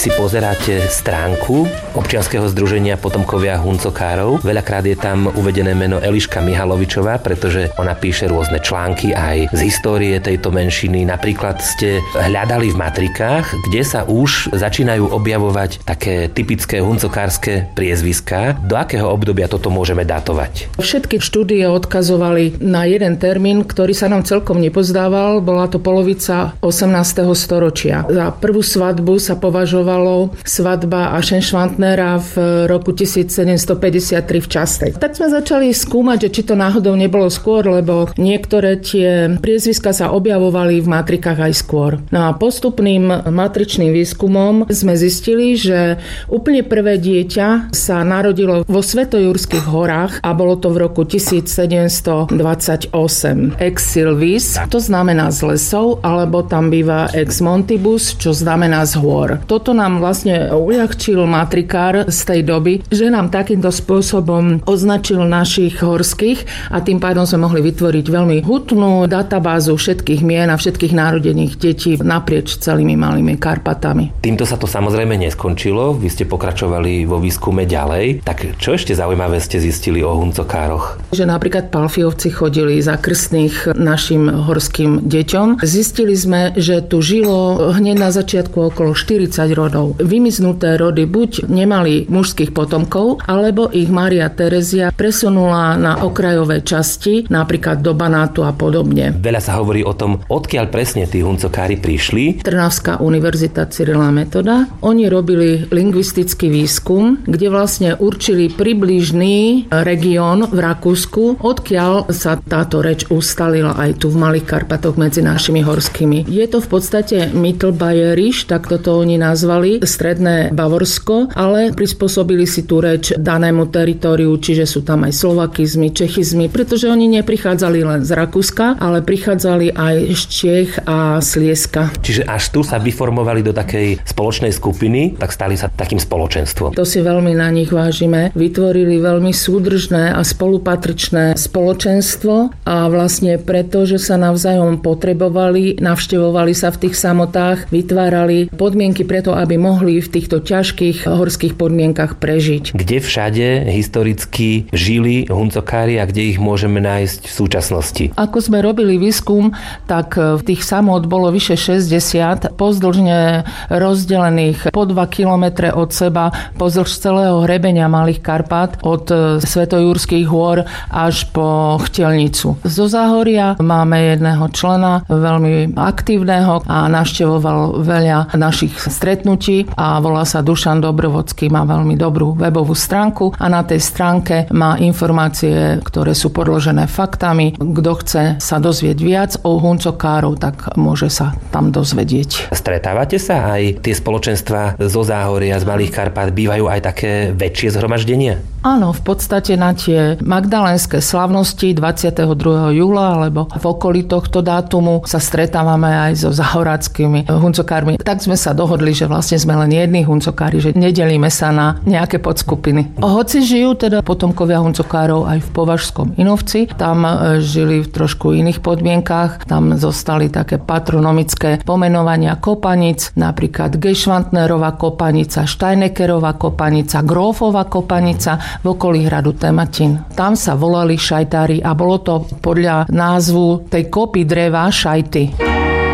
si pozeráte stránku občianskeho združenia Potomkovia Huncokárov, veľakrát je tam uvedené meno Eliška Mihalovičová, pretože ona píše rôzne články aj z histórie tejto menšiny. Napríklad ste hľadali v matrikách, kde sa už začínajú objavovať také typické huncokárske priezviská. Do akého obdobia toto môžeme datovať? Všetky štúdie odkazovali na jeden termín, ktorý sa nám celkom nepozdával. Bola to polovica 18. storočia. Za prvú svadbu sa považovalo svadba Aschenschwantnera v roku 1753 v Častej. Tak sme začali skúmať, že či to náhodou nebolo skôr, lebo niektoré tie priezviská sa objavovali v matrikách aj skôr. No a postupným matričným výskumom sme zistili, že úplne prvé dieťa sa narodilo vo Svetojurských horách a bolo to v roku 1728. Ex silvis, to znamená z lesov, alebo tam býva ex montibus, čo znamená z hôr. Toto nám vlastne uľahčil matrikár z tej doby, že nám takýmto spôsobom označil našich horských a tým pádom sme mohli vytvoriť veľmi hutnú databázu všetkých mien a všetkých narodených detí naprieč celými Malými Karpatami. Týmto sa to samozrejme neskončilo, vy ste pokračovali vo výskume ďalej. Tak čo ešte zaujímavé ste zistili o Huncokároch? Že napríklad Palfiovci chodili za krstných našim horským deťom. Zistili sme, že tu žilo hneď na začiatku okolo 40 rodov. Vymiznuté rody buď nemali mužských potomkov, alebo ich Mária Terezia presunula na okrajové časti, napríklad do Banátu a podobne. Veľa sa hovorí o tom, odkiaľ presne tí Huncokári prišli. Trnavská univerzita Cyrila Metoda. Oni robili lingvistický výskum, kde vlastne určili približný región v Rakúsku, odkiaľ sa táto reč ustalila aj tu v Malých Karpatoch medzi našimi horskými. Je to v podstate Mittelbayerisch, tak toto oni nazvali, stredné Bavorsko, ale prispôsobili si tú reč danému teritóriu, čiže sú tam aj slovakizmy, čechizmy, pretože oni neprichádzali len z Rakúska, ale prichádzali aj z Čiech a Slieska. Čiže až tu sa vyformovali do takej spoločnej skupiny, tak stali sa takým spoločenstvom. To si veľmi na nich vážime. Vytvorili veľmi súdržné a spolupatričné spoločenstvo a vlastne preto, že sa navzájom potrebovali, navštevovali sa v tých samotách, vytvárali podmienky preto, aby mohli v týchto ťažkých horských podmienkach prežiť. Kde všade historicky žili Huncokári a kde ich môžeme nájsť v súčasnosti? Ako sme robili výskum, tak v tých samot bolo vyše 60 pozdĺžne rozdelených po 2 kilometre od seba pozdĺž celého hrebenia Malých Karpat od Svetojurských hôr až po Chtielnicu. Zo Záhoria máme jedného člena veľmi aktívneho a navštevoval veľa našich stretnutí a volá sa Dušan Dobrovodský, má veľmi dobrú webovú stránku a na tej stránke má informácie, ktoré sú podložené faktami. Kto chce sa dozvieť viac o Huncokárov, tak môže sa tam dozvedieť. Stretávate sa aj tie spoločenstva zo Záhoria, z Malých Karpat, bývajú aj také väčšie zhromaždenia? Áno, v podstate na tie magdalénske slavnosti 22. júla alebo v okolí tohto dátumu sa stretávame aj so zahoráckými huncokármi. Tak sme sa dohodli, že vlastne sme len jedni huncokári, že nedelíme sa na nejaké podskupiny. Hoci žijú teda potomkovia huncokárov aj v Považskom Inovci, tam žili v trošku iných podmienkách, tam zostali také patronomické pomenovania kopanic, napríklad Gejšvantnerova kopanica, Steineckerová kopanica, Grófova kopanica v okolí hradu Tematín. Tam sa volali šajtári a bolo to podľa názvu tej kopy dreva šajty.